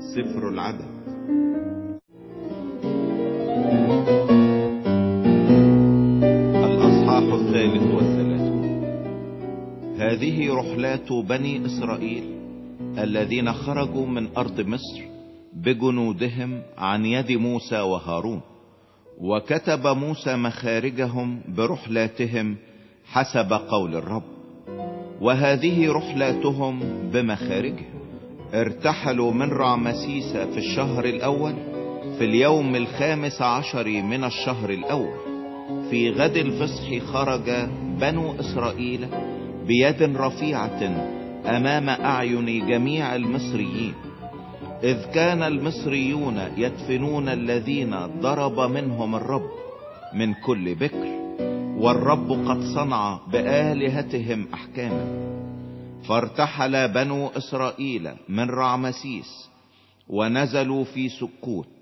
سفر العدد. الأصحاح 33. هذه رحلات بني إسرائيل الذين خرجوا من أرض مصر بجنودهم عن يد موسى وهارون. وكتب موسى مخارجهم برحلاتهم حسب قول الرب. وهذه رحلاتهم بمخارجهم: ارتحلوا من رعمسيس في الشهر الأول في اليوم 15 من الشهر الأول. في غد الفصح خرج بنو إسرائيل بيد رفيعة أمام أعين جميع المصريين، إذ كان المصريون يدفنون الذين ضرب منهم الرب من كل بكر، والرب قد صنع بآلهتهم أحكاما. فارتحل بنو إسرائيل من رعمسيس ونزلوا في سكوت